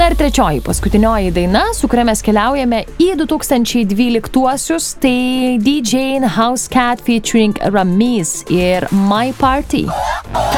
Na ir trečioji, paskutinioji daina, su kuria mes keliaujame į 2012-uosius, tai DJ House Cat featuring Ramiz ir My Party.